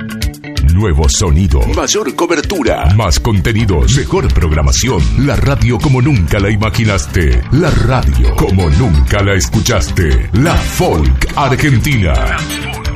Nuevo sonido, mayor cobertura, más contenidos, mejor programación. La radio como nunca la imaginaste. La radio como nunca la escuchaste. La Folk Argentina.